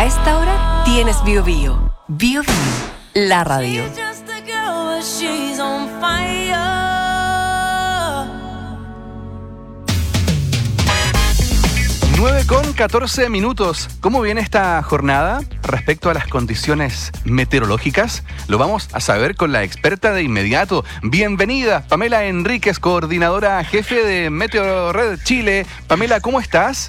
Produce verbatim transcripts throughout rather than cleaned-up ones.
A esta hora tienes Bio Bio. Bio Bio, la radio. nueve con catorce minutos. ¿Cómo viene esta jornada respecto a las condiciones meteorológicas? Lo vamos a saber con la experta de inmediato. Bienvenida, Pamela Enríquez, coordinadora jefe de Meteo Red Chile. Pamela, ¿cómo estás?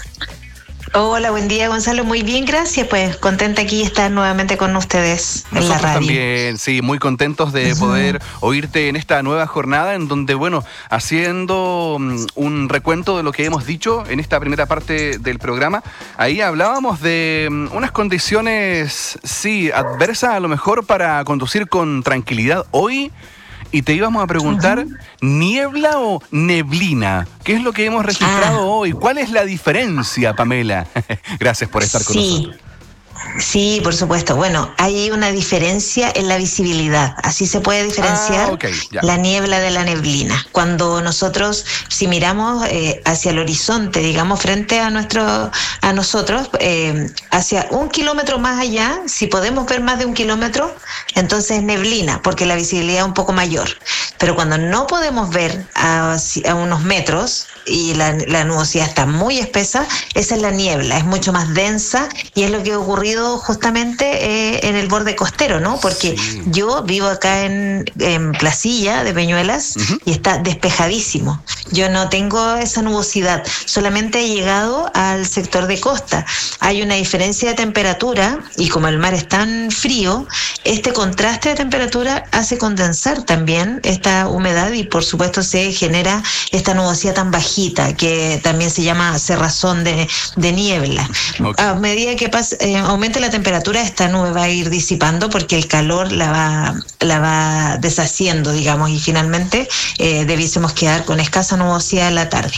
Hola, buen día, Gonzalo. Muy bien, gracias. Pues contenta aquí de estar nuevamente con ustedes en Nosotros la radio. También, sí, muy contentos de uh-huh. poder oírte en esta nueva jornada en donde, bueno, haciendo um, un recuento de lo que hemos dicho en esta primera parte del programa, ahí hablábamos de um, unas condiciones, sí, adversas a lo mejor para conducir con tranquilidad hoy. Y te íbamos a preguntar, uh-huh. ¿niebla o neblina? ¿Qué es lo que hemos registrado ah. hoy? ¿Cuál es la diferencia, Pamela? Gracias por estar con sí. nosotros. Sí, por supuesto. Bueno, hay una diferencia en la visibilidad. Así se puede diferenciar ah, okay, la niebla de la neblina. Cuando nosotros, si miramos eh, hacia el horizonte, digamos, frente a nuestro, a nosotros, eh, hacia un kilómetro más allá, si podemos ver más de un kilómetro, entonces es neblina, porque la visibilidad es un poco mayor. Pero cuando no podemos ver a, a unos metros y la, la nubosidad está muy espesa, esa es la niebla, es mucho más densa y es lo que ha ocurrido justamente eh, en el borde costero, ¿no? Porque sí. yo vivo acá en, en Placilla de Peñuelas uh-huh. y está despejadísimo. Yo no tengo esa nubosidad, solamente he llegado al sector de costa. Hay una diferencia de temperatura y como el mar es tan frío, este contraste de temperatura hace condensar también esta humedad y por supuesto se genera esta nubosidad tan bajita que también se llama cerrazón de, de niebla. Okay. A medida que pasa, eh, aumente la temperatura, esta nube va a ir disipando porque el calor la va, la va deshaciendo, digamos, y finalmente eh, debiésemos quedar con escasa nubosidad en la tarde.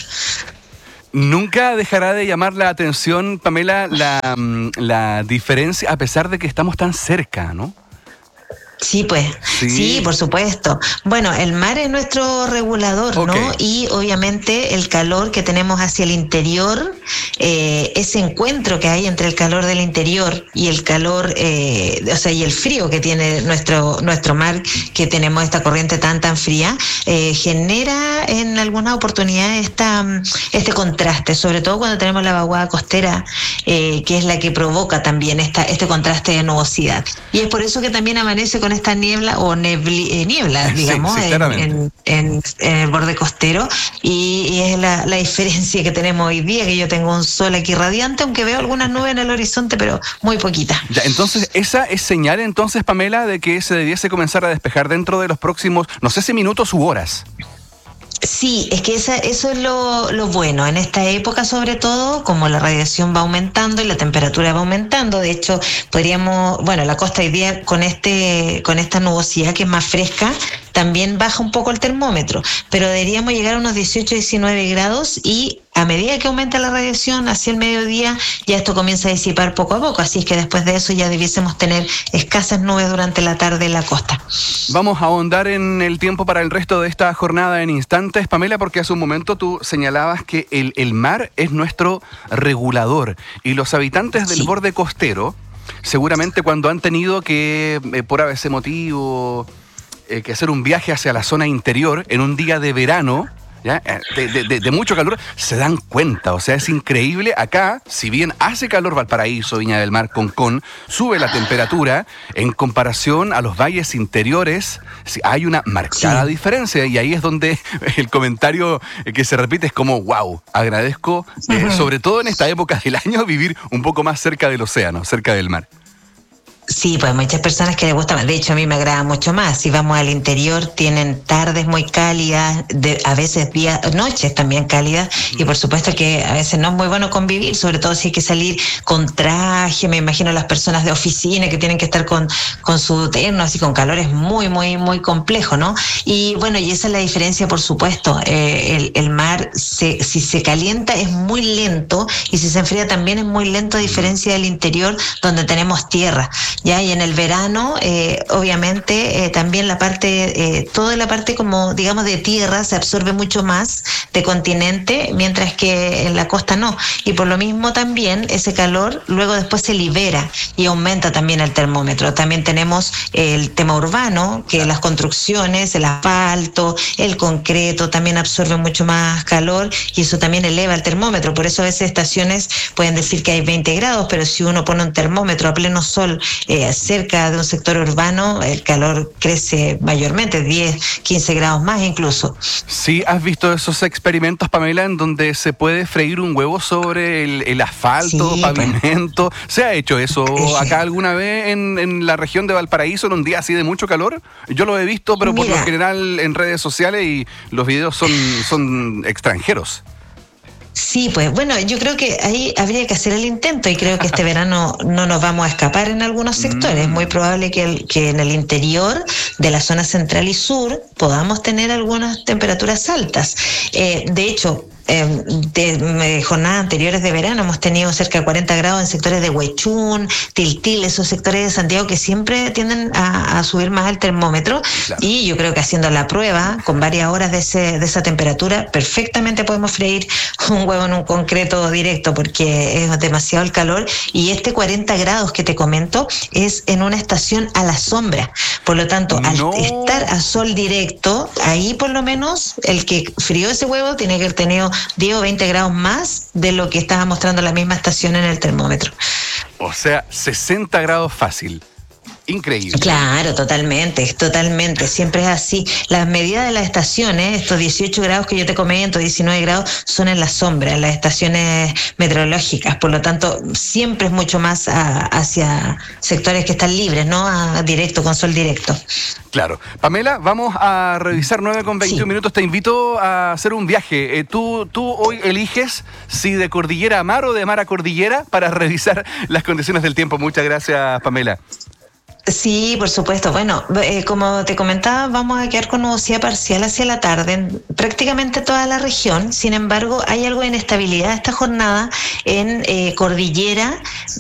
Nunca dejará de llamar la atención, Pamela, la, la diferencia, a pesar de que estamos tan cerca, ¿no? Sí, pues, sí. sí, por supuesto. Bueno, el mar es nuestro regulador, okay. ¿no? Y obviamente el calor que tenemos hacia el interior, eh, ese encuentro que hay entre el calor del interior y el calor, eh, o sea, y el frío que tiene nuestro nuestro mar, que tenemos esta corriente tan, tan fría, eh, genera en algunas oportunidades esta, este contraste, sobre todo cuando tenemos la vaguada costera, eh, que es la que provoca también esta, este contraste de nubosidad. Y es por eso que también amanece con esta niebla o nebli, eh, niebla, digamos, sí, sí, en, en, en, en el borde costero y, y es la, la diferencia que tenemos hoy día, que yo tengo un sol aquí radiante, aunque veo algunas nubes en el horizonte, pero muy poquitas. Ya, entonces, esa es señal entonces, Pamela, de que se debiese comenzar a despejar dentro de los próximos, no sé si minutos u horas. Sí, es que esa, eso es lo, lo bueno. En esta época, sobre todo, como la radiación va aumentando y la temperatura va aumentando, de hecho, podríamos, bueno, la costa hoy día con este, con esta nubosidad que es más fresca, también baja un poco el termómetro, pero deberíamos llegar a unos dieciocho, diecinueve grados y a medida que aumenta la radiación hacia el mediodía, ya esto comienza a disipar poco a poco, así es que después de eso ya debiésemos tener escasas nubes durante la tarde en la costa. Vamos a ahondar en el tiempo para el resto de esta jornada en instantes, Pamela, porque hace un momento tú señalabas que el, el mar es nuestro regulador y los habitantes del sí. borde costero, seguramente cuando han tenido que, eh, por a veces motivo, eh, que hacer un viaje hacia la zona interior en un día de verano, ¿ya? De, de, de mucho calor, se dan cuenta, o sea, es increíble. Acá, si bien hace calor Valparaíso, Viña del Mar, Concón, sube la temperatura en comparación a los valles interiores, hay una marcada sí. diferencia, y ahí es donde el comentario que se repite es como, wow, agradezco, eh, uh-huh. sobre todo en esta época del año, vivir un poco más cerca del océano, cerca del mar. Sí, pues muchas personas que les gusta más. De hecho, a mí me agrada mucho más. Si vamos al interior, tienen tardes muy cálidas, de, a veces días, noches también cálidas, y por supuesto que a veces no es muy bueno convivir, sobre todo si hay que salir con traje. Me imagino las personas de oficina que tienen que estar con, con su terno, así con calor, es muy, muy, muy complejo, ¿no? Y bueno, y esa es la diferencia, por supuesto. Eh, el, el mar, se, si se calienta, es muy lento, y si se enfría también es muy lento, a diferencia del interior, donde tenemos tierra. ya, y en el verano, eh, obviamente, eh, también la parte, eh, toda la parte como, digamos, de tierra se absorbe mucho más de continente, mientras que en la costa no. Y por lo mismo también ese calor luego después se libera y aumenta también el termómetro. También tenemos el tema urbano, que las construcciones, el asfalto, el concreto también absorben mucho más calor y eso también eleva el termómetro. Por eso a veces estaciones pueden decir que hay veinte grados, pero si uno pone un termómetro a pleno sol eh, cerca de un sector urbano, el calor crece mayormente, diez, quince grados más incluso. Sí, ¿has visto esos experimentos, Pamela, en donde se puede freír un huevo sobre el, el asfalto, Sí, pavimento? pues. ¿Se ha hecho eso Sí. acá alguna vez en, en la región de Valparaíso en un día así de mucho calor? Yo lo he visto, pero por Mira. lo general en redes sociales y los videos son, son extranjeros. Sí, pues bueno, yo creo que ahí habría que hacer el intento y creo que este verano no nos vamos a escapar en algunos sectores. Es muy probable que, el, que en el interior de la zona central y sur podamos tener algunas temperaturas altas. Eh, de hecho, Eh, de, de jornadas anteriores de verano hemos tenido cerca de cuarenta grados en sectores de Huechún, Tiltil, esos sectores de Santiago que siempre tienden a, a subir más el termómetro. Claro. Y yo creo que haciendo la prueba con varias horas de, ese, de esa temperatura perfectamente podemos freír un huevo en un concreto directo porque es demasiado el calor. Y este cuarenta grados que te comento es en una estación a la sombra, por lo tanto al no. estar a sol directo, ahí por lo menos el que frió ese huevo tiene que haber tenido diez o veinte grados más de lo que estaba mostrando la misma estación en el termómetro. O sea, sesenta grados fácil. Increíble. Claro, totalmente, totalmente. Siempre es así. Las medidas de las estaciones, estos dieciocho grados que yo te comento, diecinueve grados, son en la sombra, en las estaciones meteorológicas. Por lo tanto, siempre es mucho más a, hacia sectores que están libres, ¿no? A directo, con sol directo. Claro. Pamela, vamos a revisar nueve con veintiún Sí. minutos. Te invito a hacer un viaje. Eh, tú, tú hoy eliges si de cordillera a mar o de mar a cordillera para revisar las condiciones del tiempo. Muchas gracias, Pamela. Sí, por supuesto. Bueno, eh, como te comentaba, vamos a quedar con nubosidad parcial hacia la tarde en prácticamente toda la región. Sin embargo, hay algo de inestabilidad esta jornada en eh, cordillera